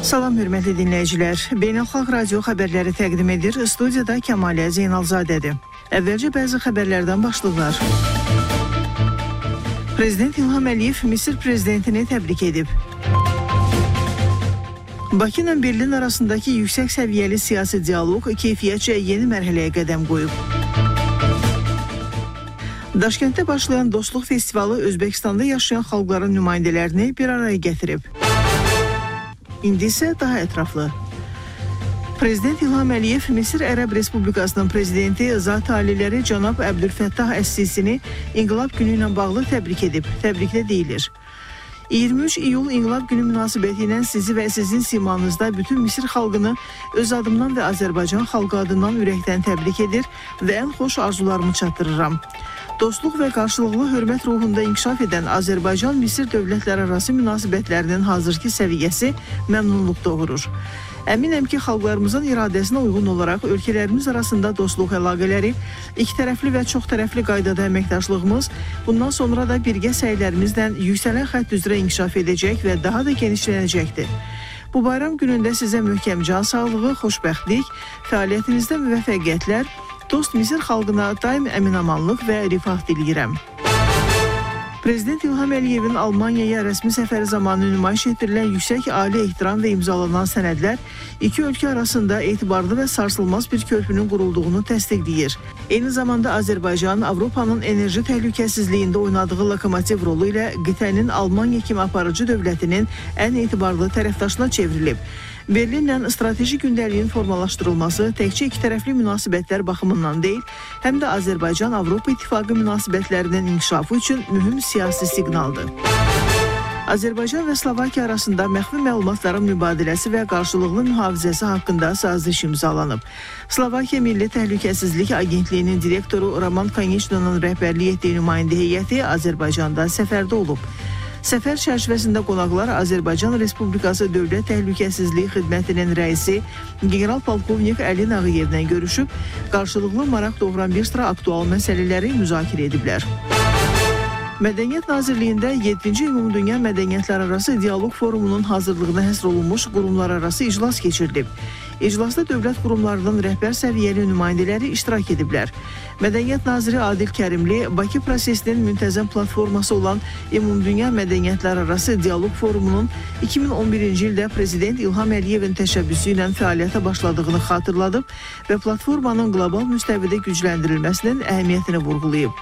Salam hörmətli dinləyicilər. Beynəlxalq radio xəbərləri təqdim edir. Studiyada Kəmalə Zeynalzadədir. Əvvəlcə bəzi xəbərlərdən başlıqlar. Prezident İlham Əliyev Misir prezidentini təbrik edib. Bakı ilə Berlin arasındakı yüksək səviyyəli siyasi dialoq keyfiyyətcə yeni mərhələyə qədəm qoyub. Daşkənddə başlayan Dostluq Festivalı Özbəkistanda yaşayan xalqların nümayəndələrini bir araya gətirib. İndi isə daha ətraflı. Prezident İlham Əliyev Misir Ərəb Respublikasının prezidenti Zat Aliləri cənab Əbdülfəttah Əs-Sisini İnqilab Günü ilə bağlı təbrik edib. Təbriklə deyilir. 23 iyul İnqilab Günü münasibəti ilə sizi və sizin simanızda bütün Misir xalqını öz adımdan və Azərbaycan xalqı adından ürəkdən təbrik edir və ən xoş arzularımı çatdırıram. Dostluq və qarşılıqlı hörmət ruhunda inkişaf edən Azərbaycan-Misir dövlətlərarası münasibətlərinin hazırki səviyyəsi məmnunluq doğurur. Əminəm ki, xalqlarımızın iradəsinə uyğun olaraq ölkələrimiz arasında dostluq əlaqələri, ikitərəfli və çoxtərəfli qaydada əməkdaşlığımız bundan sonra da birgə səylərimizlə yüksələn xətt üzrə inkişaf edəcək və daha da genişlənəcəkdir. Bu bayram günündə sizə möhkəm can sağlığı, xoşbəxtlik, fəaliyyətinizdə müvəffəqiyyətlər, dost Misir xalqına daim əminamanlıq və rifah diləyirəm. Prezident İlham Əliyevin Almaniyaya rəsmi səfəri zamanı nümayiş etdirilən yüksək ali ehtiram və imzalanan sənədlər iki ölkə arasında etibarlı və sarsılmaz bir körpünün qurulduğunu təsdiqləyir. Eyni zamanda Azərbaycan Avropanın enerji təhlükəsizliyində oynadığı lokomotiv rolu ilə qitənin Almaniya kimi aparıcı dövlətinin ən etibarlı tərəfdaşına çevrilib. Berlinlə strateji gündəliyin formalaşdırılması təkcə ikitərəfli münasibətlər baxımından deyil, həm də Azərbaycan-Avropa İttifaqı münasibətlərinin inkişafı üçün mühüm siyasi siqnaldır. Azərbaycan və Slovakiya arasında məxfi məlumatların mübadiləsi və qarşılıqlı mühafizəsi haqqında saziş imzalanıb. Slovakiya Milli Təhlükəsizlik Agentliyinin direktoru Roman Konecnanın rəhbərlik etdiyi nümayəndə heyəti Azərbaycanda səfərdə olub. Səfər çərçivəsində qonaqlar Azərbaycan Respublikası Dövlət Təhlükəsizlik Xidmətinin rəisi general-polkovnik Əli Nağıyevlə görüşüb, qarşılıqlı maraq doğuran bir sıra aktual məsələləri müzakirə ediblər. Mədəniyyət Nazirliyində 7-ci Ümumdünya Mədəniyyətlərarası Dialoq Forumunun hazırlığına həsr olunmuş qurumlararası iclas keçirilib. İclasda dövlət qurumlarının rəhbər səviyyəli nümayəndələri iştirak ediblər. Mədəniyyət Naziri Adil Kərimli Bakı prosesinin müntəzəm platforması olan Ümumdünya Mədəniyyətlərarası Dialoq Forumunun 2011-ci ildə Prezident İlham Əliyevin təşəbbüsü ilə fəaliyyətə başladığını xatırladıb və platformanın qlobal müstəvidə gücləndirilməsinin əhəmiyyətini vurğulayıb.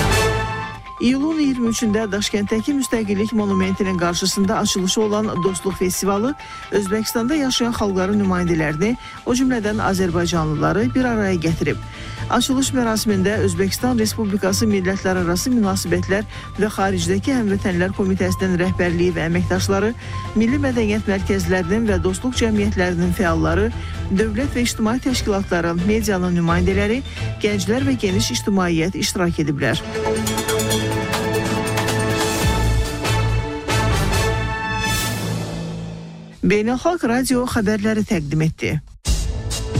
İyulun 23-də Daşkənddəki Müstəqillik Monumentinin qarşısında açılışı olan Dostluq Festivalı Özbəkistanda yaşayan xalqların nümayəndələrini, o cümlədən Azərbaycanlıları bir araya gətirib. Açılış mərasimində Özbəkistan Respublikası Millətlərarası Münasibətlər və Xaricdəki Həmvətənlər Komitəsinin rəhbərliyi və əməkdaşları, Milli Mədəniyyət Mərkəzlərinin və Dostluq Cəmiyyətlərinin fəalları, dövlət və ictimai təşkilatların, medianın nümayəndələri, gənclər və geniş ictimaiyyət iştirak ediblər. Beynəlxalq radio xəbərləri təqdim etdi.